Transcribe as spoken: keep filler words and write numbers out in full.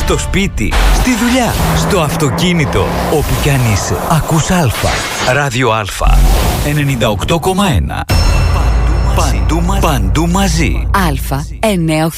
στο σπίτι, στη δουλειά, στο αυτοκίνητο, όπου κι αν είσαι. Ακούς Α. Ράδιο Α. ενενήντα οκτώ κόμμα ένα. Παντού μαζί. Παντού μαζί. Α εννιακόσια